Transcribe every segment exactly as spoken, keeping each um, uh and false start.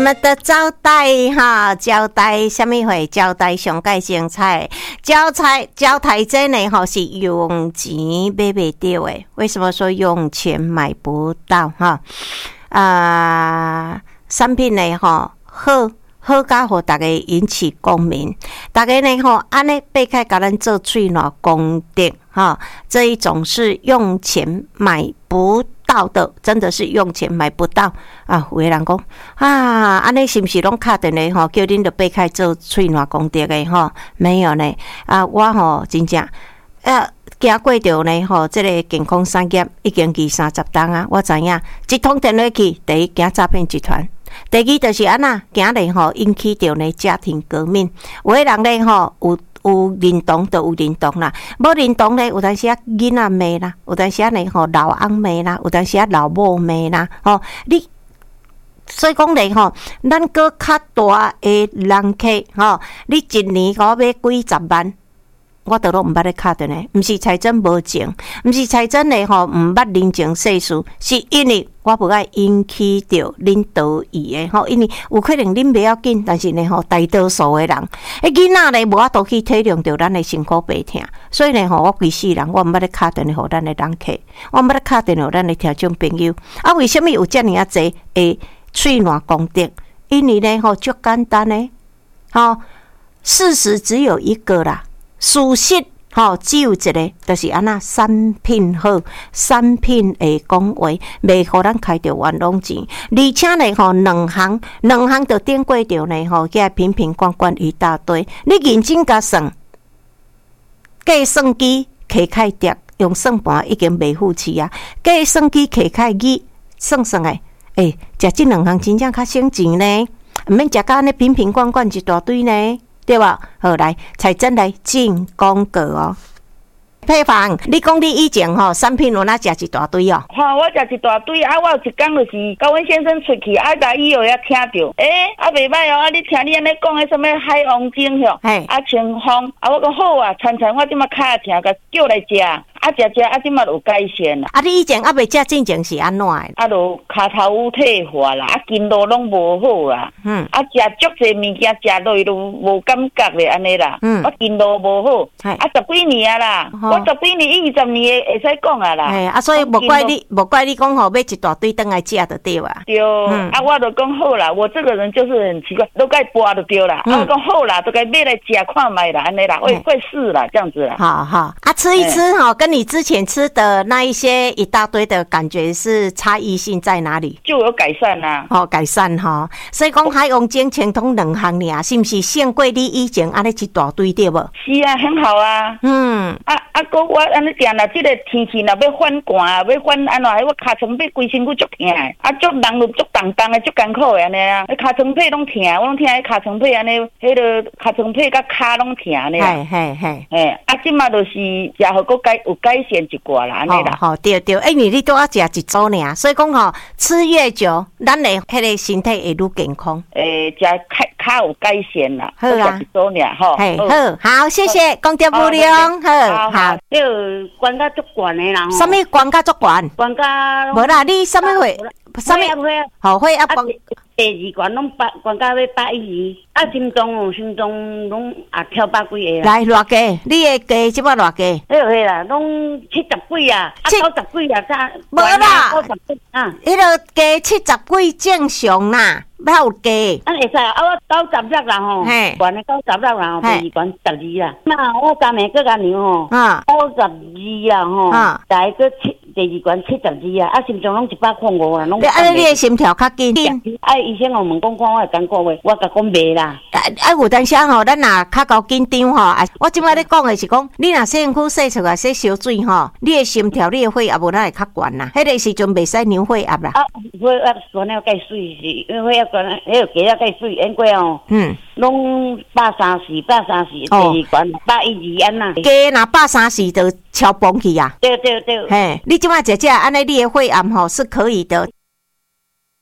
我们的招待哈，招待什么会？招待上界精彩，招待招待这呢哈是用钱买不到的。为什么说用钱买不到哈？啊、呃，产品呢哈好。好甲互大家引起共鸣，大家呢吼安尼掰开甲咱做喙暖功德哈，这一种是用钱买不到的，真的是用钱买不到啊！有的人讲啊，安尼是不是拢敲电话吼，叫恁着掰开做喙暖功德的吼？没有呢啊，我吼真正啊。行过着呢吼，这个健康产业已经二三十档啊，我知影一通电话去，第一惊诈骗集团。第二就是安那，今日吼引起着呢家庭革命，有的人咧吼有有认同就有认同啦，无认同咧有当时啊囡仔骂啦，有当时啊呢吼老翁骂啦，有当时啊老母骂啦，吼你所以讲咧吼，咱个较大的人客吼，你一年我买几十万。我都拢毋捌咧敲电话，毋是财政无情，毋是财政咧吼，毋捌人情世事，是因为我无爱引起着恁得意诶吼，因为有可能恁袂要紧，但是呢吼，大多数诶人，迄囡仔咧无法度去体谅着咱诶辛苦悲痛，所以呢吼，我规世人我毋捌咧敲电话互咱诶人客，我毋捌咧敲电话互咱诶听众朋友。啊，为什么有遮尔啊侪诶喙暖功德？因为呢吼，足简单诶，吼，事实只有一个啦。事实吼，只有一个，就是安那产品好，产品会讲话，袂互咱开着冤枉钱，而且呢吼，两行两行就顶过着呢吼，遐瓶瓶罐罐一大堆，你认真甲算，计算机摕开碟，用算盘已经袂付气啊，计算机摕开机算算诶，诶，食即两行真正较省钱呢，毋免食到安尼瓶瓶罐罐一大堆呢。对吧？好，来，财政来进广告哦。配方，你讲你以前吼、哦、产品有哪食一大堆哦？ 吼、哦，我食一大堆啊！我有一工就是甲阮先生出去，啊，甲伊后也听着，诶、欸，啊袂歹哦！啊，你听你安尼讲诶，什物海王精吼，啊清风，啊，我讲好啊，餐餐我即马卡听，甲叫来食。啊，食食啊，即马有改善啦。 啊，你以前啊袂食进前是安怎诶？ 啊，就骹头有退化啦，啊，筋路拢无好啦。嗯。啊，食足侪物件，食落去都无感觉咧，安尼啦。嗯。我筋路无好。啊，十几年啊啦，哦、我十几年、二十年会使讲啊啦。 哎，啊，所以无怪你，无怪你讲吼，买一大堆顿来食就对啊。 对。嗯。啊，我就讲好啦，我这个人就是很奇怪，都该播就对啦。嗯。啊，我讲好啦，都该买来食看卖啦，安尼啦，会会试啦，这样子啦。 好好。啊，吃一吃哈，跟你之前吃的那一些一大堆的感觉是差异性在哪里？ 就有改善啦、啊， 哦，改善哈。所以讲海王精清通两行尔，是不是胜过你以前安尼一大堆对无？ 是啊，很好啊。嗯。啊啊，哥我安尼定啦，这个天气若要反寒，要反安怎？我尻川背规身躯足痛的，啊，足人就足重重的，足艰苦的安尼啊。尻川背拢痛，我拢听迄尻川背安尼，迄个尻川背甲骹拢痛安尼啦。 嘿嘿嘿。 嘿，啊，即马就是食好个改有改善一寡啦，安尼啦。 好、哦，对对，因为你都要食一周尔，所以讲吼，吃越久，咱的迄个身体会愈健康。 诶，食较较有改善啦。 好啊， 一周尔吼。 嘿，好，好，谢谢公德无量，好好。 这个管甲足悬的啦。 什么管甲足悬？ 管甲。 无啦，你什么会？什么？好会啊！管第二关拢八，管甲要八一二，啊心脏哦，心脏拢也跳百几个。 来偌价？你的价即摆偌价？ 迄个啦，拢七十几啊，啊九十几啊，差。 无啦， 九十几啊。 迄个价七十几正常啦，哪有价？ 啊会使啊，啊我九十六啦吼，关的九十六啦吼，第二关十二啦。那我昨暝个干娘吼，九十二啦吼，大个七。第二关七十二啊，啊心脏拢一百零五啊，拢。你安尼你的心跳较紧。啊，医生我问讲看我会感觉话，我甲讲袂啦。 啊啊，有当时吼，咱若较够紧张吼，啊，我即摆咧讲的是讲，你若身躯洗出来洗烧水吼，你的心跳、你的血压无咱会较悬啦。迄个时阵袂使量血压啦。啊， 血压悬了介水是，因为血压悬，迄个加了介水，因过哦。嗯。拢百三四、百三四，第二关百一二安呐。 加若百三四就超崩去啊。 对对对。 嘿，你即摆食食安尼，你的血压吼是可以的。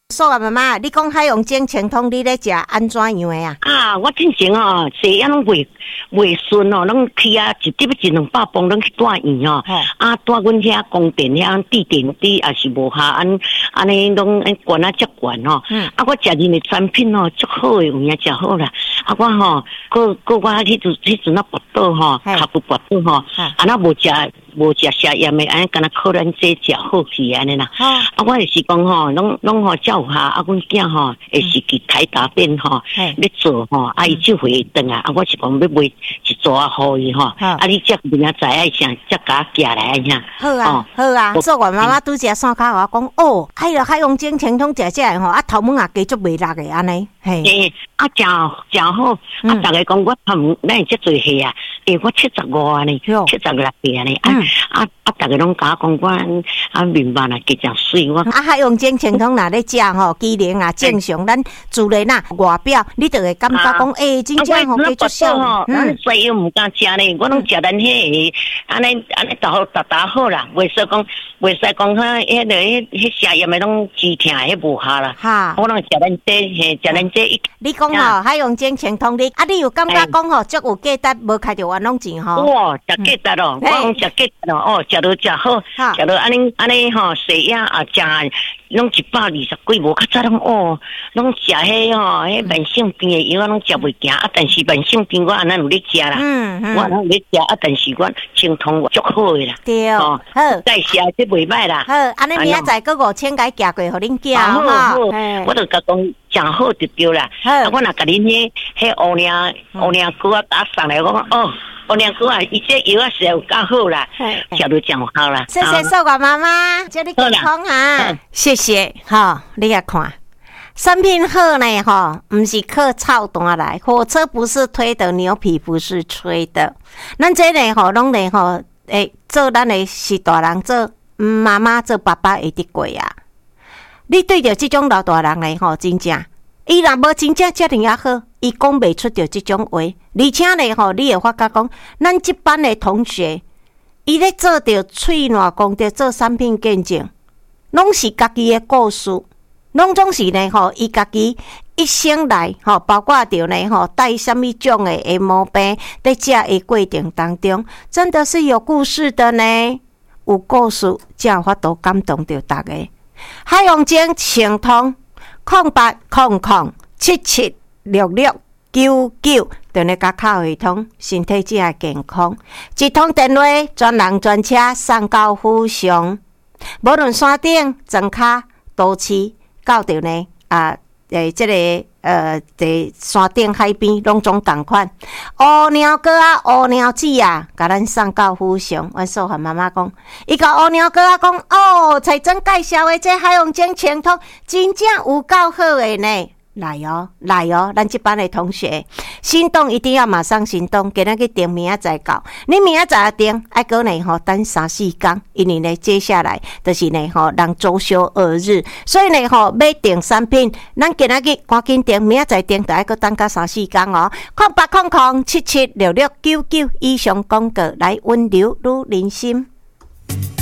素啊妈妈，你讲海洋精清通你咧食安怎样的啊？ 啊，我之前哦，细啊拢袂袂顺哦，拢去啊一滴一两百磅，拢去住院哦。啊，住阮遐供电遐地电滴也是无下，安安尼拢安管啊足管哦。啊，我食人的产品哦，足好诶，有影食好啦。啊，我吼，个个我迄阵迄阵啊跋倒吼，脚骨跋倒吼，啊那无食无食下盐的，安尼敢若靠咱这食好去安尼啦。啊，我就是讲吼，拢拢吼照下，啊，阮囝吼会是去台大便吼，要做吼，啊伊就回转啊，啊我是讲要买一组啊，互伊吼，啊你则明仔载爱啥，则甲寄来安尼。 好啊，好啊，所以我妈妈拄则线卡我讲，哦，哎呀，海洋精清通食食诶吼，啊头毛也加足袂落诶安尼，嘿， 啊真真好，啊逐个讲我头毛咱会遮做岁啊，诶我七十五安尼，七十六岁安尼，啊啊啊逐个拢甲我讲我啊面貌啊加真水我。 啊海洋精清通若咧食吼，机能啊正常，咱自然啊外表，你就会感觉讲，诶真正吼加足少吼，咱西药毋敢食咧，我拢食咱迄个安尼安尼逐好逐逐好啦，袂说讲袂使讲迄迄个迄迄下盐诶拢止疼迄无效啦。哈，我拢食咱这嘿，食咱这一。 你讲吼海洋精清通你，啊你有感觉讲吼足有价值，无开着冤枉钱吼？ 哇，食价值咯，我讲食价值咯，哦，食到食好，食到安尼安尼吼，细影啊食，拢一百二十几，无较早拢哦，拢食迄吼，迄慢性病诶药，我拢食袂行啊。但是慢性病我安尼有咧食啦，嗯嗯，我安尼有咧食啊。但是我精通足好诶啦， 对，好， 再食这袂歹啦。 好，安尼明仔载个五千个寄过，互恁寄好好，我就甲讲真好就对啦。啊，我若甲恁迄迄乌娘乌娘姑啊打上来，我讲哦。我两个啊，伊这药啊是有够好啦，食到真好啦。 谢谢素寡妈妈，祝你健康啊！谢谢，哈，你也看，产品好呢，哈，不是靠操弹来，火车不是推的，牛皮不是吹的。咱这呢，吼，拢呢，吼，诶，做咱的是大人，做妈妈，做爸爸会得过啊。你对着这种老大人呢，吼，真正。伊若无真正遮尔啊好，伊讲袂出着即种话，而且呢吼，你会发觉讲，咱即班的同学，伊咧做着喙烂讲着做产品见证，拢是家己的故事，拢总是呢吼，伊家己一生来吼，包括着呢吼，带什么种的的毛病，在遮的过程当中，真的是有故事的呢，有故事才有法度感动着大家。海洋精清通。空八空空七七六六九九，电话甲卡会通，身体才会健康。一通电话，专人专车送到府上，无论山顶、庄脚、都市，到着呢啊诶，这个呃，在山顶海边拢总同款。乌鸟哥啊，乌鸟子啊，甲咱送到府上。阮素汉妈妈讲，伊甲乌鸟哥啊讲，哦，彩珍介绍的这海洋精清通，真正有够好的呢。来哦，来哦，咱这班的同学，行动一定要马上行动。今仔日订明仔载到，你明仔载订，爱过呢吼，等三四天，因为呢，接下来就是呢吼，人周休二日，所以呢吼，要订产品，咱今仔日赶紧订，明仔载订，就爱过等个三四天哦。空八空空七七六六九九以上广告来温柔如人心。